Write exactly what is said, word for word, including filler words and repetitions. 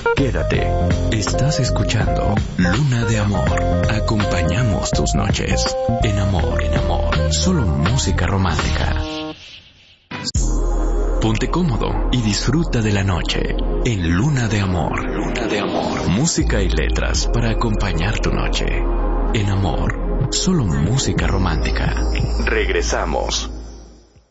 Quédate. Estás escuchando Luna de Amor. Acompañamos tus noches. En amor, en amor. Solo música romántica. Ponte cómodo y disfruta de la noche en Luna de Amor. Luna de Amor. Música y letras para acompañar tu noche. En amor. Solo música romántica. Regresamos.